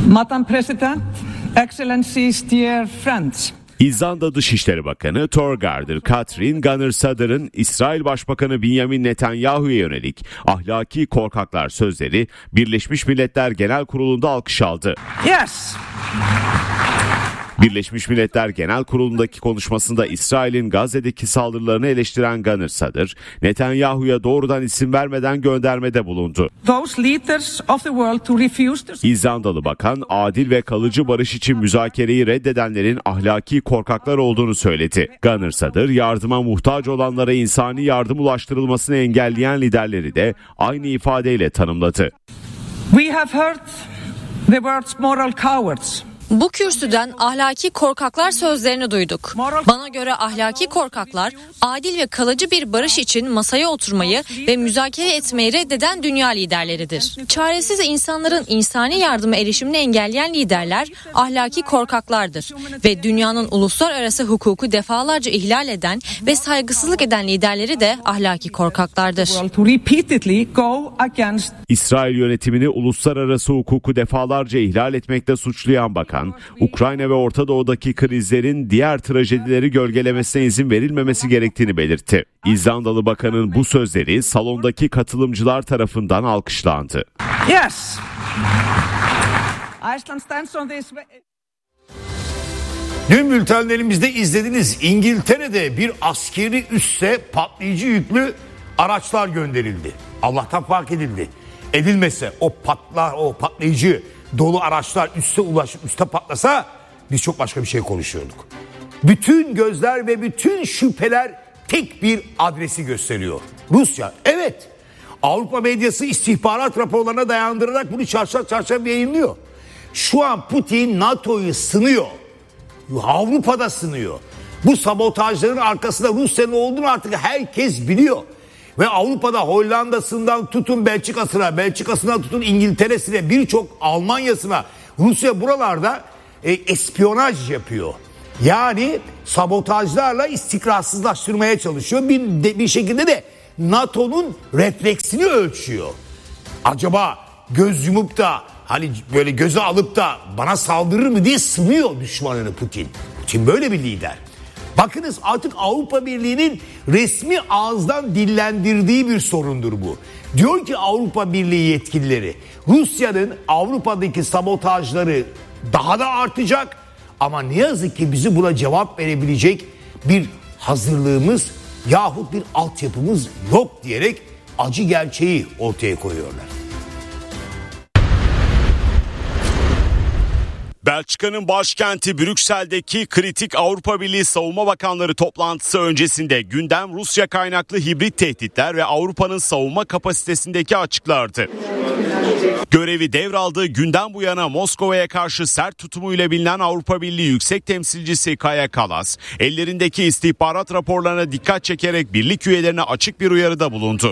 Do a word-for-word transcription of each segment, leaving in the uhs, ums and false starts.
Madam President, Excellencies, dear friends. İzlanda Dışişleri Bakanı Thorgerður Katrín Gunnarsdóttir'in İsrail Başbakanı Benjamin Netanyahu'ya yönelik ahlaki korkaklar sözleri Birleşmiş Milletler Genel Kurulu'nda alkış aldı. Yes. Birleşmiş Milletler Genel Kurulu'ndaki konuşmasında İsrail'in Gazze'deki saldırılarını eleştiren Gunnarsdóttir, Netanyahu'ya doğrudan isim vermeden göndermede bulundu. İzlandalı bakan, adil ve kalıcı barış için müzakereyi reddedenlerin ahlaki korkaklar olduğunu söyledi. Gunnarsdóttir, yardıma muhtaç olanlara insani yardım ulaştırılmasını engelleyen liderleri de aynı ifadeyle tanımladı. We have heard the words moral cowards. Bu kürsüden ahlaki korkaklar sözlerini duyduk. Bana göre ahlaki korkaklar, adil ve kalıcı bir barış için masaya oturmayı ve müzakere etmeyi reddeden dünya liderleridir. Çaresiz insanların insani yardıma erişimini engelleyen liderler ahlaki korkaklardır ve dünyanın uluslararası hukuku defalarca ihlal eden ve saygısızlık eden liderleri de ahlaki korkaklardır. İsrail yönetimini uluslararası hukuku defalarca ihlal etmekte suçlayan bakan, Ukrayna ve Orta Doğu'daki krizlerin diğer trajedileri gölgelemesine izin verilmemesi gerektiğini belirtti. İzlandalı bakanın bu sözleri salondaki katılımcılar tarafından alkışlandı. Yes. Iceland stands on this... Dün bültenlerimizde izlediniz. İngiltere'de bir askeri üsse patlayıcı yüklü araçlar gönderildi. Allah'tan fark edildi. Edilmese o patlar, o patlayıcı dolu araçlar üste ulaşıp üste patlasa biz çok başka bir şey konuşuyorduk. Bütün gözler ve bütün şüpheler tek bir adresi gösteriyor. Rusya. Evet. Avrupa medyası istihbarat raporlarına dayandırarak bunu çarşaf çarşaf yayınlıyor. Şu an Putin NATO'yu sınıyor. Avrupa'da sınıyor. Bu sabotajların arkasında Rusya'nın olduğunu artık herkes biliyor. Ve Avrupa'da Hollanda'sından tutun Belçika'sına, Belçika'sından tutun İngiltere'sine, birçok Almanya'sına, Rusya buralarda e, espiyonaj yapıyor. Yani sabotajlarla istikrarsızlaştırmaya çalışıyor. Bir, de, bir şekilde de NATO'nun refleksini ölçüyor. Acaba göz yumup da hani böyle göze alıp da bana saldırır mı diye sınıyor düşmanını Putin. Putin böyle bir lider. Bakınız artık Avrupa Birliği'nin resmi ağızdan dillendirdiği bir sorundur bu. Diyor ki Avrupa Birliği yetkilileri, Rusya'nın Avrupa'daki sabotajları daha da artacak ama ne yazık ki bizi buna cevap verebilecek bir hazırlığımız yahut bir altyapımız yok diyerek acı gerçeği ortaya koyuyorlar. Belçika'nın başkenti Brüksel'deki kritik Avrupa Birliği Savunma Bakanları toplantısı öncesinde gündem Rusya kaynaklı hibrit tehditler ve Avrupa'nın savunma kapasitesindeki açıklardı. Görevi devraldığı günden bu yana Moskova'ya karşı sert tutumuyla bilinen Avrupa Birliği Yüksek Temsilcisi Kaja Kallas, ellerindeki istihbarat raporlarına dikkat çekerek birlik üyelerine açık bir uyarıda bulundu.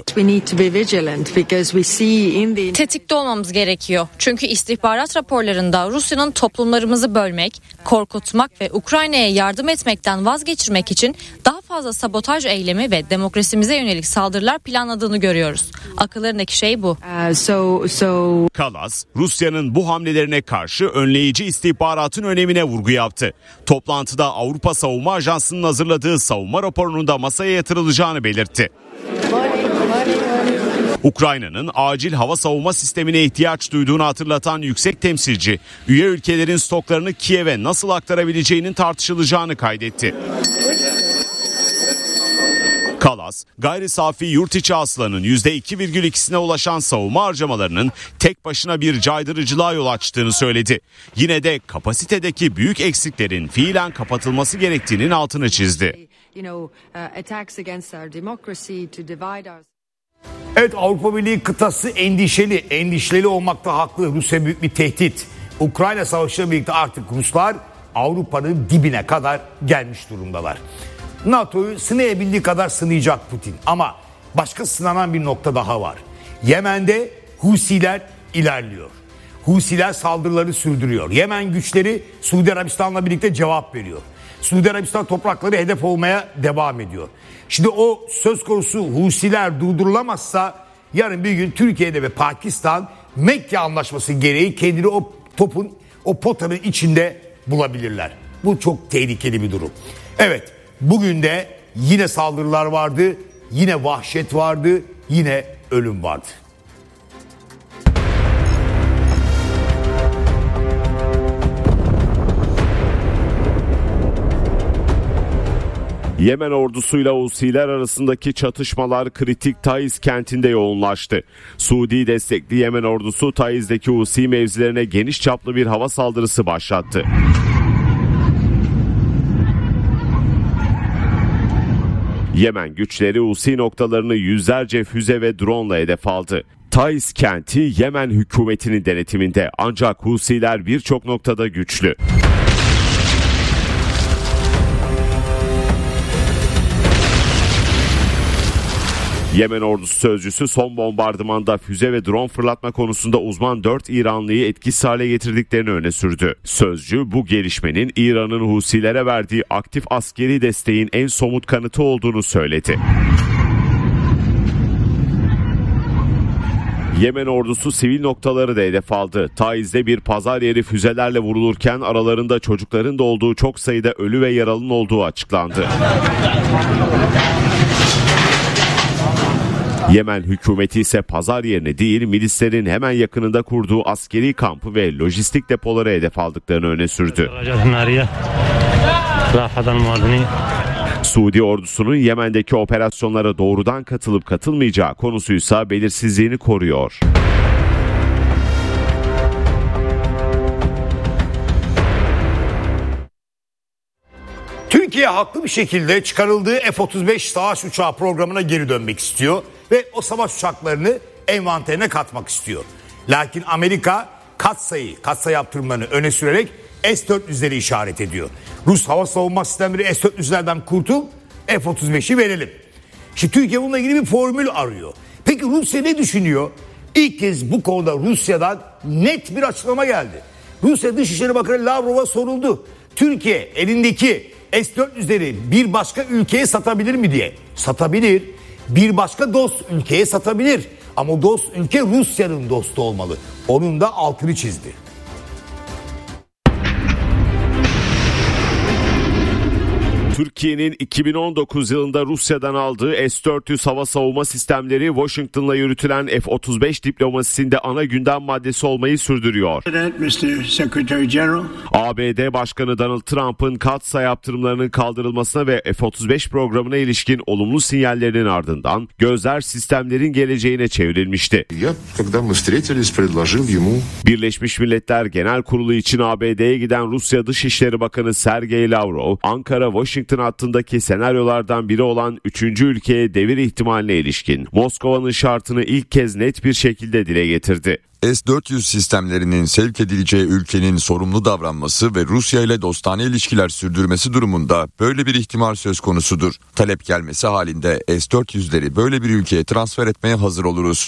Tetikte olmamız gerekiyor. Çünkü istihbarat raporlarında Rusya'nın toplumlarımızı bölmek, korkutmak ve Ukrayna'ya yardım etmekten vazgeçirmek için daha fazla sabotaj eylemi ve demokrasimize yönelik saldırılar planladığını görüyoruz. Akıllarındaki şey bu. Uh, so, so... Kallas, Rusya'nın bu hamlelerine karşı önleyici istihbaratın önemine vurgu yaptı. Toplantıda Avrupa Savunma Ajansı'nın hazırladığı savunma raporunun da masaya yatırılacağını belirtti. Ukrayna'nın acil hava savunma sistemine ihtiyaç duyduğunu hatırlatan yüksek temsilci, üye ülkelerin stoklarını Kiev'e nasıl aktarabileceğinin tartışılacağını kaydetti. Kallas, gayri safi yurt içi hasılanın yüzde iki virgül ikisine ulaşan savunma harcamalarının tek başına bir caydırıcılığa yol açtığını söyledi. Yine de kapasitedeki büyük eksiklerin fiilen kapatılması gerektiğinin altını çizdi. Evet, Avrupa Birliği kıtası endişeli, endişeli olmakta haklı. Rusya büyük bir tehdit. Ukrayna savaşıyla birlikte artık Ruslar Avrupa'nın dibine kadar gelmiş durumdalar. NATO'yu sınayabildiği kadar sınayacak Putin. Ama başka sınanan bir nokta daha var. Yemen'de Husiler ilerliyor. Husiler saldırıları sürdürüyor. Yemen güçleri Suudi Arabistan'la birlikte cevap veriyor. Suudi Arabistan toprakları hedef olmaya devam ediyor. Şimdi o söz konusu Husiler durdurulamazsa yarın bir gün Türkiye'de ve Pakistan Mekke Anlaşması gereği kendini o topun o potanın içinde bulabilirler. Bu çok tehlikeli bir durum. Evet, bugün de yine saldırılar vardı, yine vahşet vardı, yine ölüm vardı. Yemen ordusuyla Husiler arasındaki çatışmalar kritik Taiz kentinde yoğunlaştı. Suudi destekli Yemen ordusu Taiz'deki Husi mevzilerine geniş çaplı bir hava saldırısı başlattı. Yemen güçleri Husi noktalarını yüzlerce füze ve drone ile hedef aldı. Taiz kenti Yemen hükümetinin denetiminde, ancak Husiler birçok noktada güçlü. Yemen ordusu sözcüsü son bombardımanda füze ve drone fırlatma konusunda uzman dört İranlıyı etkisiz hale getirdiklerini öne sürdü. Sözcü bu gelişmenin İran'ın Husilere verdiği aktif askeri desteğin en somut kanıtı olduğunu söyledi. Yemen ordusu sivil noktaları da hedef aldı. Taiz'de bir pazar yeri füzelerle vurulurken aralarında çocukların da olduğu çok sayıda ölü ve yaralının olduğu açıklandı. Yemen hükümeti ise pazar yerini değil, milislerin hemen yakınında kurduğu askeri kampı ve lojistik depoları hedef aldıklarını öne sürdü. Suudi ordusunun Yemen'deki operasyonlara doğrudan katılıp katılmayacağı konusuysa belirsizliğini koruyor. Türkiye haklı bir şekilde çıkarıldığı F otuz beş savaş uçağı programına geri dönmek istiyor ve o savaş uçaklarını envanterine katmak istiyor. Lakin Amerika katsayı, katsayı yaptırımlarını öne sürerek S dört yüzleri işaret ediyor. Rus hava savunma sistemleri S dört yüzlerden kurtul, F otuz beşi verelim. Şimdi Türkiye bununla ilgili bir formül arıyor. Peki Rusya ne düşünüyor? İlk kez bu konuda Rusya'dan net bir açıklama geldi. Rusya Dışişleri Bakanı Lavrov'a soruldu. Türkiye elindeki S dört yüzleri bir başka ülkeye satabilir mi diye. Satabilir. Bir başka dost ülkeye satabilir. Ama dost ülke Rusya'nın dostu olmalı. Onun da altını çizdi. Türkiye'nin iki bin on dokuz yılında Rusya'dan aldığı S dört yüz hava savunma sistemleri Washington'la yürütülen F otuz beş diplomasisinde ana gündem maddesi olmayı sürdürüyor. A B D Başkanı Donald Trump'ın katsayı yaptırımlarının kaldırılmasına ve F otuz beş programına ilişkin olumlu sinyallerinin ardından gözler sistemlerin geleceğine çevrilmişti. Birleşmiş Milletler Genel Kurulu için A B D'ye giden Rusya Dışişleri Bakanı Sergey Lavrov, Ankara Washington hattındaki senaryolardan biri olan üçüncü ülkeye devir ihtimaline ilişkin Moskova'nın şartını ilk kez net bir şekilde dile getirdi. S dört yüz sistemlerinin sevk edileceği ülkenin sorumlu davranması ve Rusya ile dostane ilişkiler sürdürmesi durumunda böyle bir ihtimal söz konusudur. Talep gelmesi halinde S dört yüzleri böyle bir ülkeye transfer etmeye hazır oluruz.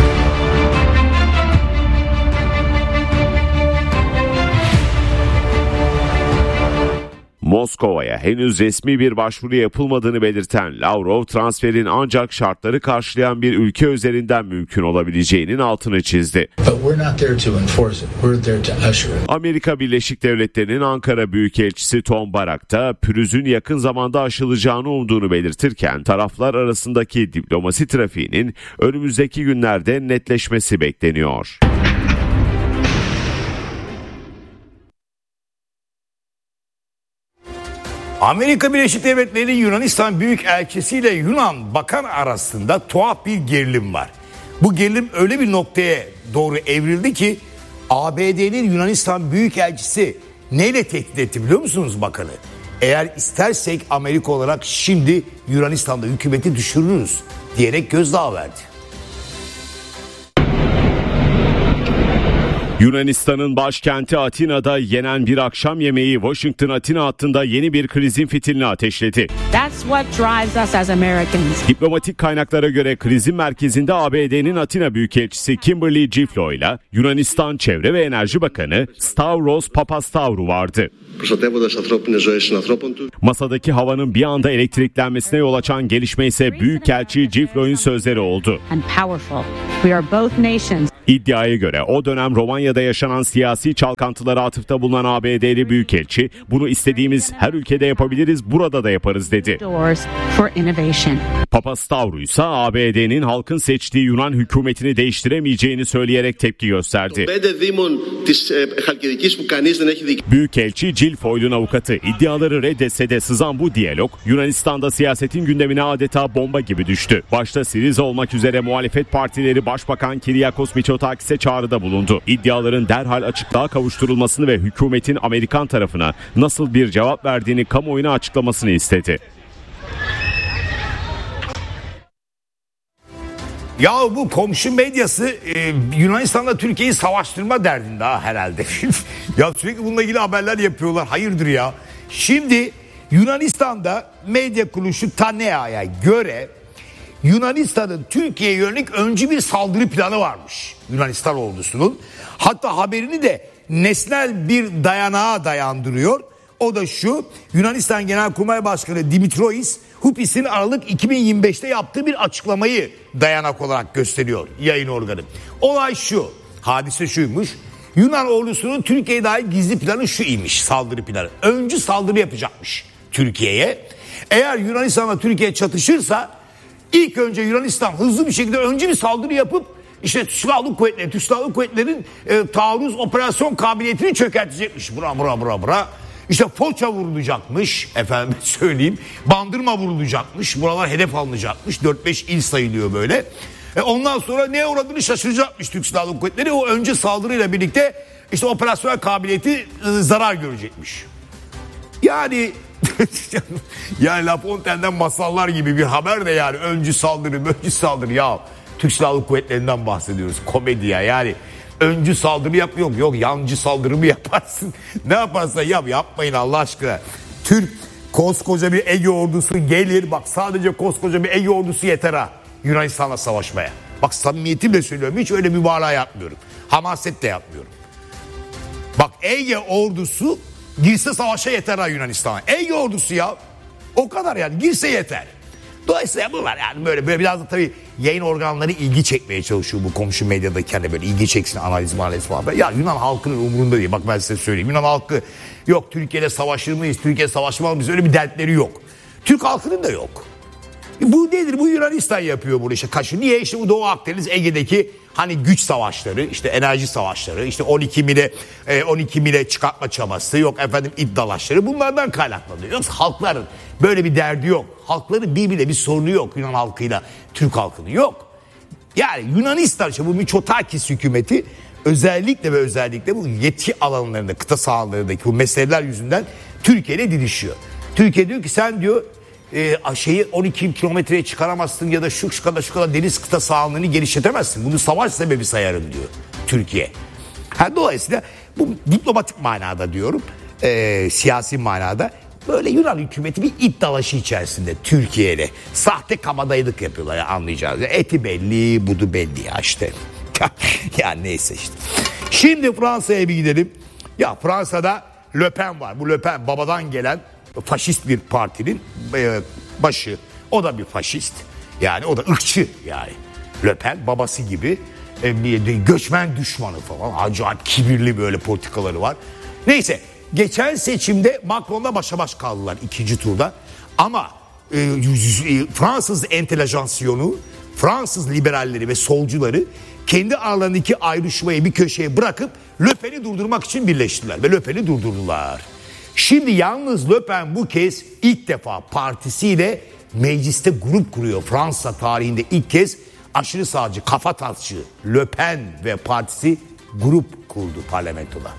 Moskova'ya henüz resmi bir başvuru yapılmadığını belirten Lavrov, transferin ancak şartları karşılayan bir ülke üzerinden mümkün olabileceğinin altını çizdi. Amerika Birleşik Devletleri'nin Ankara Büyükelçisi Tom Barak da pürüzün yakın zamanda aşılacağını umduğunu belirtirken taraflar arasındaki diplomasi trafiğinin önümüzdeki günlerde netleşmesi bekleniyor. Amerika Birleşik Devletleri'nin Yunanistan Büyükelçisi ile Yunan Bakan arasında tuhaf bir gerilim var. Bu gerilim öyle bir noktaya doğru evrildi ki A B D'nin Yunanistan Büyükelçisi neyle tehdit etti biliyor musunuz bakanı? Eğer istersek Amerika olarak şimdi Yunanistan'da hükümeti düşürürüz diyerek gözdağı verdi. Yunanistan'ın başkenti Atina'da yenen bir akşam yemeği Washington-Atina hattında yeni bir krizin fitilini ateşledi. That's what drives us as Americans. Diplomatik kaynaklara göre krizin merkezinde A B D'nin Atina Büyükelçisi Kimberly Giflo ile Yunanistan Çevre ve Enerji Bakanı Stavros Papastavru vardı. Masadaki havanın bir anda elektriklenmesine yol açan gelişme ise Büyükelçi Giflo'nun sözleri oldu. İddiaya göre o dönem Romanya Almanya'da yaşanan siyasi çalkantılara atıfta bulunan A B D'li büyükelçi, bunu istediğimiz her ülkede yapabiliriz, burada da yaparız dedi. Papastavru ise A B D'nin halkın seçtiği Yunan hükümetini değiştiremeyeceğini söyleyerek tepki gösterdi. Büyükelçi Jill Foyle'un avukatı iddiaları reddetse de sızan bu diyalog Yunanistan'da siyasetin gündemine adeta bomba gibi düştü. Başta Siriza olmak üzere muhalefet partileri Başbakan Kyriakos Mitsotakis'e çağrıda bulundu. İddiaların derhal açıklığa kavuşturulmasını ve hükümetin Amerikan tarafına nasıl bir cevap verdiğini kamuoyuna açıklamasını istedi. Ya bu komşu medyası e, Yunanistan'la Türkiye'yi savaştırma derdinde ha herhalde. Ya sürekli bununla ilgili haberler yapıyorlar. Hayırdır ya. Şimdi Yunanistan'da medya kuruluşu Tanea'ya göre Yunanistan'ın Türkiye'ye yönelik öncü bir saldırı planı varmış. Yunanistan ordusunun. Hatta haberini de nesnel bir dayanağa dayandırıyor. O da şu: Yunanistan Genelkurmay Başkanı Dimitrios Hupis'in Aralık iki bin yirmi beşte yaptığı bir açıklamayı dayanak olarak gösteriyor yayın organı. Olay şu, hadise şuymuş: Yunan ordusunun Türkiye'ye dair gizli planı şu imiş, saldırı planı. Öncü saldırı yapacakmış Türkiye'ye. Eğer Yunanistan'la Türkiye çatışırsa ilk önce Yunanistan hızlı bir şekilde öncü bir saldırı yapıp işte Türk Silahlı Kuvvetleri, Türk Silahlı Kuvvetleri'nin e, taarruz operasyon kabiliyetini çökertecekmiş. Bura bura bura bura. İşte Foça vurulacakmış, efendim söyleyeyim. Bandırma vurulacakmış. Buralar hedef alınacakmış. dört beş il sayılıyor böyle. E ondan sonra neye uğradığını şaşıracakmış Türk Silahlı Kuvvetleri. O önce saldırıyla birlikte işte operasyonel kabiliyeti e, zarar görecekmiş. Yani yani La Fontaine'den masallar gibi bir haber de yani öncü saldırı, öncü saldırı ya. Türk Silahlı Kuvvetleri'nden bahsediyoruz. Komedi ya yani. Öncü saldırı yap, yok yok yancı saldırı mı yaparsın? Ne yaparsan yap, yapmayın Allah aşkına. Türk koskoca bir Ege ordusu gelir, bak sadece koskoca bir Ege ordusu yeter ha Yunanistan'la savaşmaya. Bak samimiyetimle söylüyorum, hiç öyle mübalağa yapmıyorum. Hamaset de yapmıyorum. Bak Ege ordusu girse savaşa yeter ha Yunanistan'a. Ege ordusu ya, o kadar yani, girse yeter. Dolayısıyla bu var yani böyle, böyle biraz da tabii yayın organları ilgi çekmeye çalışıyor bu komşu medyada, kendi böyle ilgi çeksin, analiz analiz falan. Ya Yunan halkının umurunda değil, bak ben size söyleyeyim. Yunan halkı yok Türkiye'yle savaşır mıyız, Türkiye savaşmalı mıyız, öyle bir dertleri yok. Türk halkının da yok. Bu nedir? Bu Yunanistan yapıyor bunu işte. Kaşı niye? İşte bu Doğu Akdeniz Ege'deki hani güç savaşları, işte enerji savaşları, işte on iki mile on iki mile çıkartma çabası, yok efendim iddialaşları, bunlardan kaynaklanıyor. Yoksa halkların böyle bir derdi yok. Halkların birbirine bir sorunu yok Yunan halkıyla Türk halkının, yok. Yani Yunanistan işte bu Mitsotakis hükümeti özellikle ve özellikle bu yetki alanlarında, kıta sahalarındaki bu meseleler yüzünden Türkiye ile didişiyor. Türkiye diyor ki sen diyor e, şeyi on iki kilometreye çıkaramazsın ya da şu, şu kadar şu kadar deniz kıta sahalarını genişletemezsin. Bunu savaş sebebi sayarım diyor Türkiye. Ha, dolayısıyla bu diplomatik manada diyorum, e, siyasi manada böyle Yunan hükümeti bir iddialaşı içerisinde Türkiye ile sahte kabadayılık yapıyorlar ya, anlayacağız. Eti belli, budu belli ya işte. Ya neyse işte. Şimdi Fransa'ya bir gidelim. Ya Fransa'da Le Pen var. Bu Le Pen babadan gelen faşist bir partinin başı. O da bir faşist. Yani o da ırkçı yani. Le Pen babası gibi bir göçmen düşmanı falan. Acayip kibirli böyle politikaları var. Neyse, geçen seçimde Macron'la başa baş kaldılar ikinci turda. Ama e, Fransız entelejansiyonu, Fransız liberalleri ve solcuları kendi aralarındaki ayrışmayı bir köşeye bırakıp Le Pen'i durdurmak için birleştiler ve Le Pen'i durdurdular. Şimdi yalnız Le Pen bu kez ilk defa partisiyle mecliste grup kuruyor. Fransa tarihinde ilk kez aşırı sağcı, kafa tasçı Le Pen ve partisi grup kurdu parlamentoda.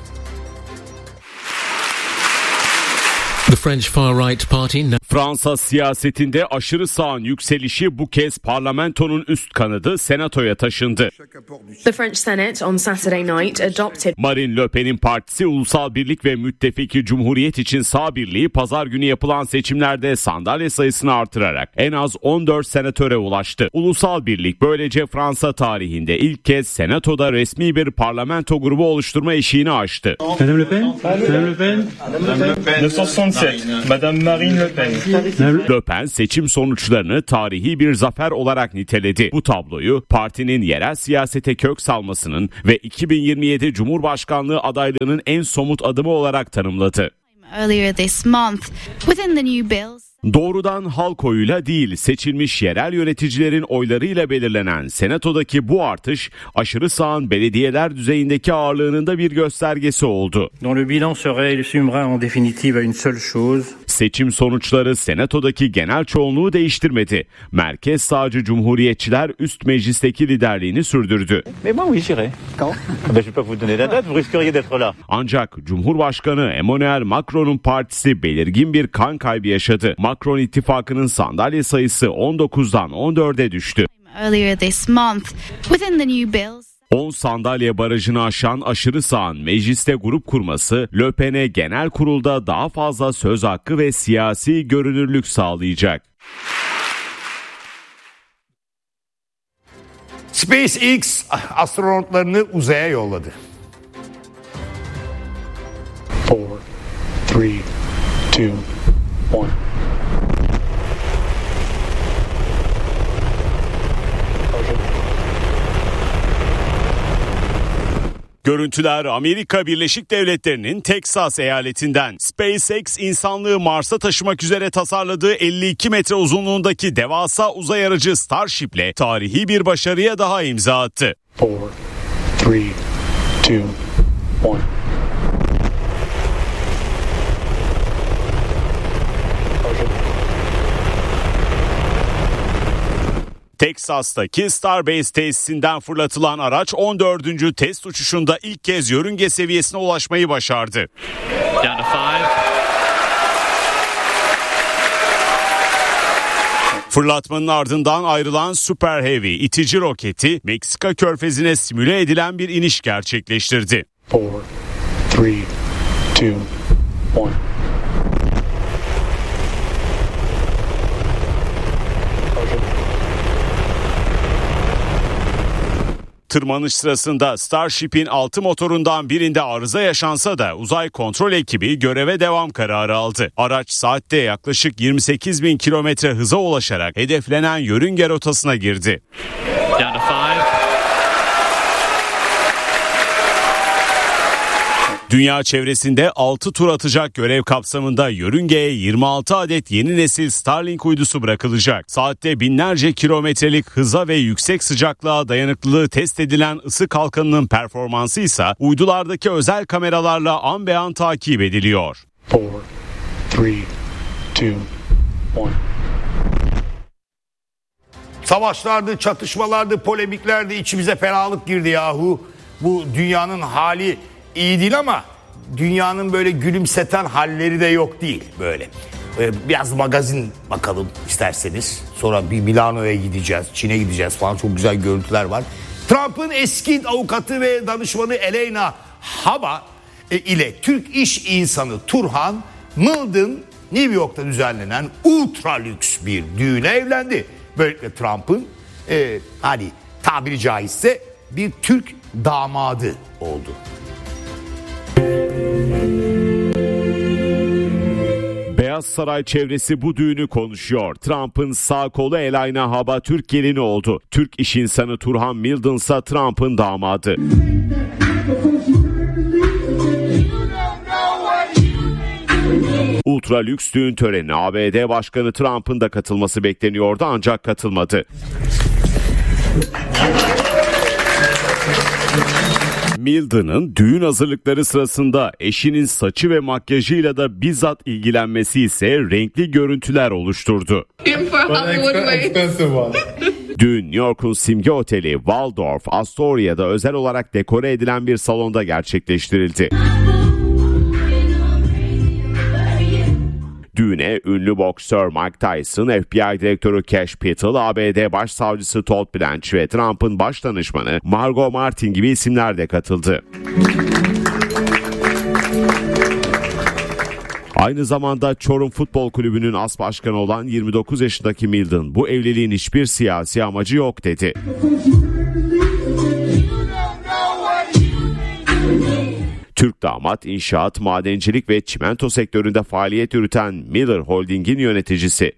The French far-right party... Fransa siyasetinde aşırı sağın yükselişi bu kez parlamentonun üst kanadı senatoya taşındı. The French Senate on Saturday night adopted... Marine Le Pen'in partisi Ulusal Birlik ve Müttefiki Cumhuriyet için Sağ Birliği pazar günü yapılan seçimlerde sandalye sayısını artırarak en az on dört senatöre ulaştı. Ulusal Birlik böylece Fransa tarihinde ilk kez senatoda resmi bir parlamento grubu oluşturma eşiğini aştı. Madame Le Pen, Madame Le Pen, Madame Le Pen, neuf cent soixante-sept, Madame Marine Le Pen. Le Pen seçim sonuçlarını tarihi bir zafer olarak niteledi. Bu tabloyu partinin yerel siyasete kök salmasının ve iki bin yirmi yedi Cumhurbaşkanlığı adaylığının en somut adımı olarak tanımladı. Earlier this month, within the new bills, Doğrudan halk oyuyla değil, seçilmiş yerel yöneticilerin oylarıyla belirlenen senatodaki bu artış, aşırı sağın belediyeler düzeyindeki ağırlığının da bir göstergesi oldu. Seçim sonuçları senatodaki genel çoğunluğu değiştirmedi. Merkez sağcı Cumhuriyetçiler üst meclisteki liderliğini sürdürdü. Ancak Cumhurbaşkanı Emmanuel Macron'un partisi belirgin bir kan kaybı yaşadı. Macron ittifakının sandalye sayısı on dokuzdan on dörde düştü. earlier this month, within the new bills, on sandalye barajını aşan aşırı sağın mecliste grup kurması, Le Pen'e genel kurulda daha fazla söz hakkı ve siyasi görünürlük sağlayacak. SpaceX astronotlarını uzaya yolladı. four, three, two, one. Görüntüler Amerika Birleşik Devletleri'nin Teksas eyaletinden. SpaceX insanlığı Mars'a taşımak üzere tasarladığı elli iki metre uzunluğundaki devasa uzay aracı Starship'le tarihi bir başarıya daha imza attı. four, three, two, one. Teksas'taki Starbase tesisinden fırlatılan araç on dördüncü test uçuşunda ilk kez yörünge seviyesine ulaşmayı başardı. Fırlatmanın ardından ayrılan Super Heavy itici roketi Meksika körfezine simüle edilen bir iniş gerçekleştirdi. four, three, two, one. Tırmanış sırasında Starship'in altı motorundan birinde arıza yaşansa da uzay kontrol ekibi göreve devam kararı aldı. Araç saatte yaklaşık yirmi sekiz bin kilometre hıza ulaşarak hedeflenen yörünge rotasına girdi. Dünya çevresinde altı tur atacak görev kapsamında yörüngeye yirmi altı adet yeni nesil Starlink uydusu bırakılacak. Saatte binlerce kilometrelik hıza ve yüksek sıcaklığa dayanıklılığı test edilen ısı kalkanının performansı ise uydulardaki özel kameralarla an be an takip ediliyor. four, three, two, one. Savaşlardı, çatışmalardı, polemiklerdi, içimize fenalık girdi yahu. Bu dünyanın hali iyi değil ama dünyanın böyle gülümseten halleri de yok değil böyle. Biraz magazin bakalım isterseniz. Sonra bir Milano'ya gideceğiz, Çin'e gideceğiz falan, çok güzel görüntüler var. Trump'ın eski avukatı ve danışmanı Elena Haba ile Türk iş insanı Turhan Mıldın New York'ta düzenlenen ultra lüks bir düğüne evlendi. Böylelikle Trump'ın e, hani tabiri caizse bir Türk damadı oldu. Beyaz Saray çevresi bu düğünü konuşuyor. Trump'ın sağ kolu Elena Haba Türk gelini oldu. Türk iş insanı Turhan Mildon ise Trump'ın damadı. Ultra lüks düğün törenine A B D Başkanı Trump'ın da katılması bekleniyordu ancak katılmadı. Mildon'ın düğün hazırlıkları sırasında eşinin saçı ve makyajıyla da bizzat ilgilenmesi ise renkli görüntüler oluşturdu. Düğün New York'un simge oteli Waldorf Astoria'da özel olarak dekore edilen bir salonda gerçekleştirildi. Düğüne ünlü boksör Mike Tyson, F B I direktörü Kash Patel, A B D Başsavcısı Todd Blanche ve Trump'ın baş danışmanı Margot Martin gibi isimler de katıldı. Aynı zamanda Çorum Futbol Kulübü'nün as başkanı olan yirmi dokuz yaşındaki Mildon, bu evliliğin hiçbir siyasi amacı yok dedi. Türk damat inşaat, madencilik ve çimento sektöründe faaliyet yürüten Miller Holding'in yöneticisi.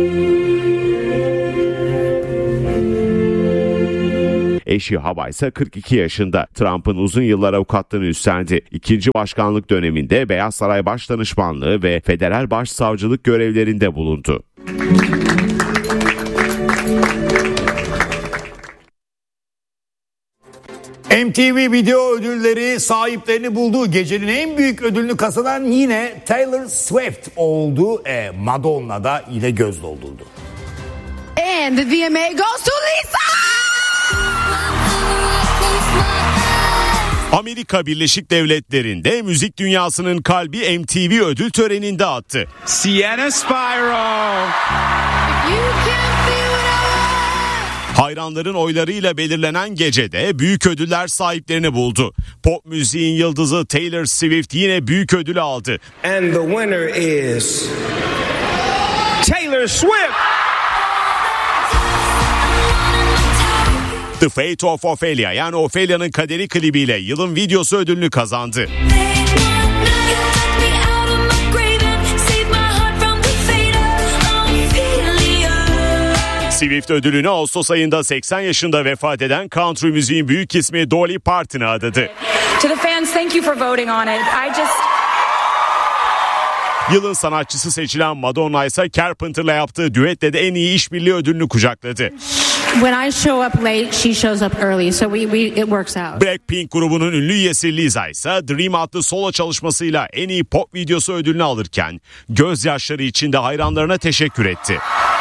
Eşi Hava ise kırk iki yaşında. Trump'ın uzun yıllar avukatlığını üstlendi. İkinci başkanlık döneminde Beyaz Saray Başdanışmanlığı ve Federal Başsavcılık görevlerinde bulundu. M T V Video Ödülleri sahiplerini buldu. Gecenin en büyük ödülünü kazanan yine Taylor Swift oldu. E, Madonna da yine göz doldurdu. And the V M A goes to Lisa! Amerika Birleşik Devletleri'nde müzik dünyasının kalbi M T V ödül töreninde attı. Sienna Spyro. Hayranların oylarıyla belirlenen gecede büyük ödüller sahiplerini buldu. Pop müziğin yıldızı Taylor Swift yine büyük ödülü aldı. And the winner is Taylor Swift. The Fate of Ophelia, yani Ophelia'nın kaderi klibiyle yılın videosu ödülünü kazandı. Swift ödülünü Ağustos ayında seksen yaşında vefat eden country müziğin büyük ismi Dolly Parton'a adadı. To the fans, thank you for voting on it. I just Yılın sanatçısı seçilen Madonna ise Carpenter'la yaptığı düetle de en iyi işbirliği ödülünü kucakladı. When I show up late, she shows up early, so we, we it works out. Blackpink grubunun ünlü üyesi Lisa ise Dream adlı solo çalışmasıyla en iyi pop videosu ödülünü alırken gözyaşları içinde hayranlarına teşekkür etti.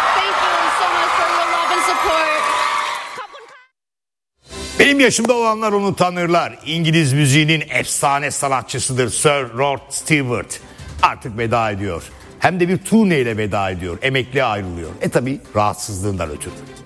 Benim yaşımda olanlar onu tanırlar. İngiliz müziğinin efsane sanatçısıdır Sir Rod Stewart. Artık veda ediyor. Hem de bir turneyle veda ediyor. Emekliye ayrılıyor. E tabi rahatsızlığından ötürü.